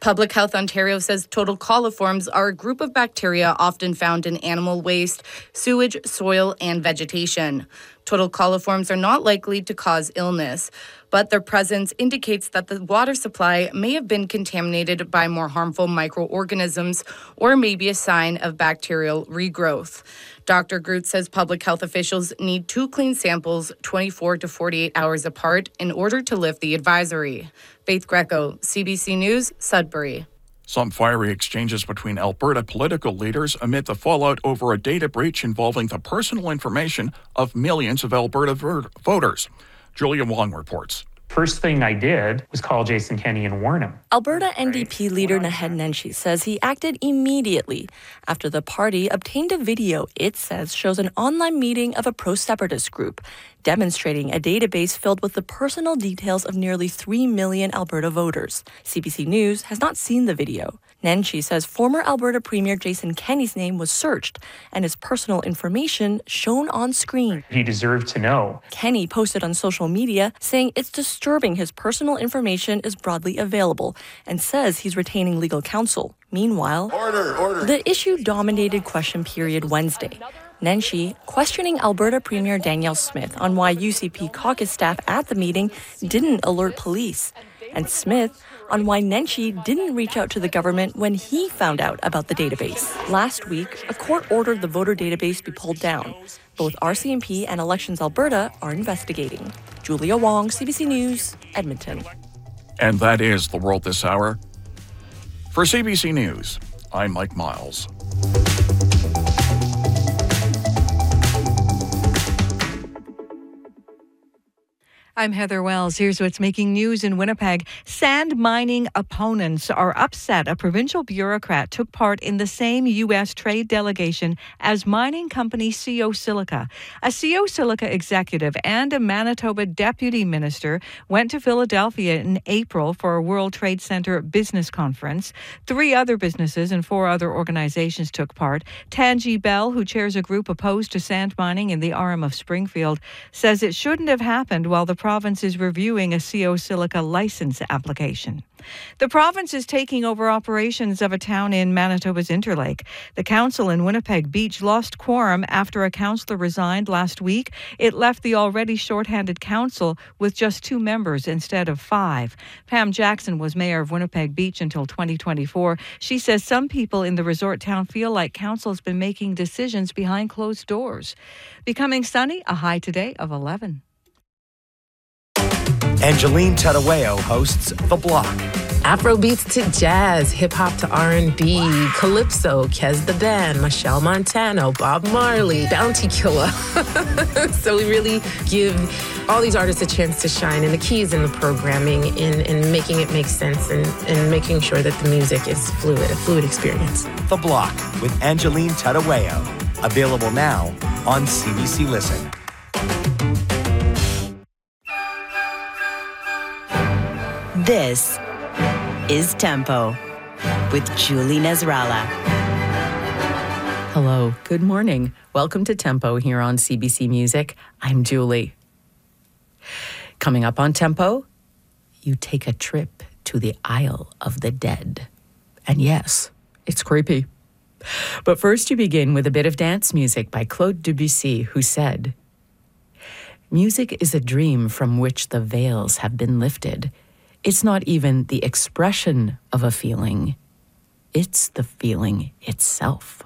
Public Health Ontario says total coliforms are a group of bacteria often found in animal waste, sewage, soil, and vegetation. Total coliforms are not likely to cause illness, but their presence indicates that the water supply may have been contaminated by more harmful microorganisms or may be a sign of bacterial regrowth. Dr. Groot says public health officials need to clean samples 24 to 48 hours apart in order to lift the advisory. Faith Greco, CBC News, Sudbury. Some fiery exchanges between Alberta political leaders amid the fallout over a data breach involving the personal information of millions of Alberta voters. Julia Wong reports. First thing I did was call Jason Kenney and warn him. Alberta NDP leader Naheed Nenshi says he acted immediately after the party obtained a video it says shows an online meeting of a pro-separatist group demonstrating a database filled with the personal details of nearly 3 million Alberta voters. CBC News has not seen the video. Nenshi says former Alberta Premier Jason Kenney's name was searched and his personal information shown on screen. He deserved to know. Kenney posted on social media saying it's disturbing his personal information is broadly available and says he's retaining legal counsel. Meanwhile, the issue dominated question period Wednesday. Nenshi questioning Alberta Premier Danielle Smith on why UCP caucus staff at the meeting didn't alert police, and Smith on why Nenshi didn't reach out to the government when he found out about the database. Last week, a court ordered the voter database be pulled down. Both RCMP and Elections Alberta are investigating. Julia Wong, CBC News, Edmonton. And that is The World This Hour. For CBC News, I'm Mike Miles. I'm Heather Wells. Here's what's making news in Winnipeg. Sand mining opponents are upset a provincial bureaucrat took part in the same U.S. trade delegation as mining company CO Silica. A CO Silica executive and a Manitoba deputy minister went to Philadelphia in April for a World Trade Center business conference. 3 other businesses and 4 other organizations took part. Tangi Bell, who chairs a group opposed to sand mining in the RM of Springfield, says it shouldn't have happened while the province is reviewing a CO Silica license application. The province is taking over operations of a town in Manitoba's Interlake. The council in Winnipeg Beach lost quorum after a councillor resigned last week. It left the already shorthanded council with just 2 members instead of 5. Pam Jackson was mayor of Winnipeg Beach until 2024. She says some people in the resort town feel like council has been making decisions behind closed doors. Becoming sunny, a high today of 11. Angeline Tadaweo hosts The Block. Afrobeats to jazz, hip-hop to R&B, calypso, Kez the Dan, Michelle Montano, Bob Marley, Bounty Killer. So we really give all these artists a chance to shine, and the key is in the programming, in making it make sense, and making sure that the music is fluid, a fluid experience. The Block with Angeline Tadaweo. Available now on CBC Listen. This is Tempo with Julie Nasrallah. Hello, good morning. Welcome to Tempo here on CBC Music. I'm Julie. Coming up on Tempo, you take a trip to the Isle of the Dead. And yes, it's creepy. But first you begin with a bit of dance music by Claude Debussy, who said, "Music is a dream from which the veils have been lifted. It's not even the expression of a feeling. It's the feeling itself."